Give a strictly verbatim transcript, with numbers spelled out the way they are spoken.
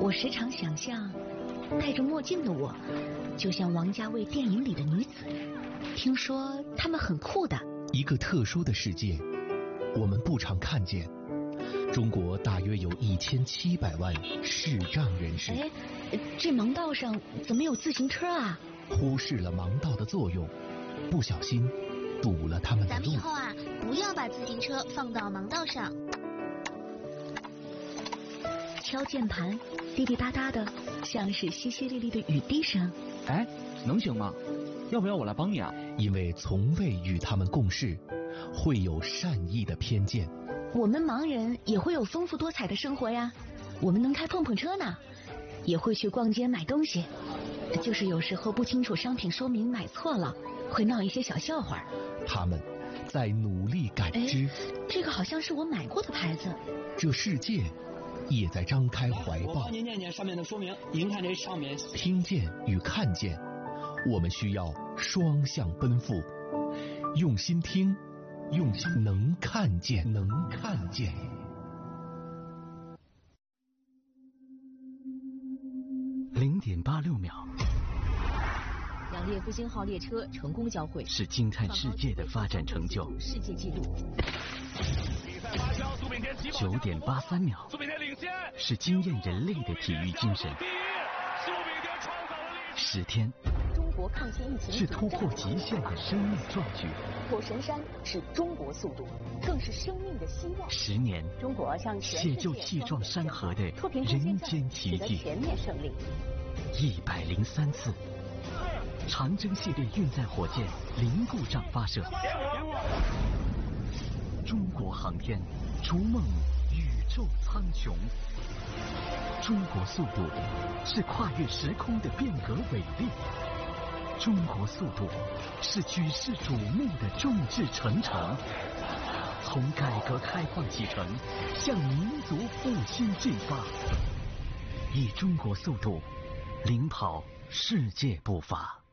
我时常想象，戴着墨镜的我，就像王家卫电影里的女子。听说她们很酷的。 一个特殊的世界，我们不常看见。中国大约有一千七百万视障人士。 哎，这盲道上怎么有自行车啊？ 忽视了盲道的作用，不小心堵了他们的路。 咱们以后啊，不要把自行车放到盲道上。 敲键盘，滴滴答答的，像是淅淅沥沥的雨滴声。 哎，能行吗？要不要我来帮你啊？ 因为从未与他们共事，会有善意的偏见。 我们盲人也会有丰富多彩的生活呀，我们能开碰碰车呢，也会去逛街买东西，就是有时候不清楚商品说明买错了，会闹一些小笑话。 他们在努力感知。 这个好像是我买过的牌子。 这世界也在张开怀抱。 我帮您念念上面的说明，您看这上面。 听见与看见，我们需要双向奔赴，用心听，用心能看见，能看见。 零点八六秒， 两列复兴号列车成功交汇， 是惊叹世界的发展成就。 世界纪录。 九点八三秒， 苏炳添领先， 是惊艳人类的体育精神。 苏炳添创造了历史。 十天， 中国抗击疫情是突破极限的生命壮举。 火神山是中国速度，更是生命的希望。 十年， 中国向全世界写就气壮山河的脱贫人间奇迹。 全面胜利。 一百零三次，长征系列运载火箭零故障发射。中国航天逐梦宇宙苍穹。中国速度是跨越时空的变革伟力。中国速度是举世瞩目的众志成城。从改革开放启程，向民族复兴进发。以中国速度领跑世界步伐。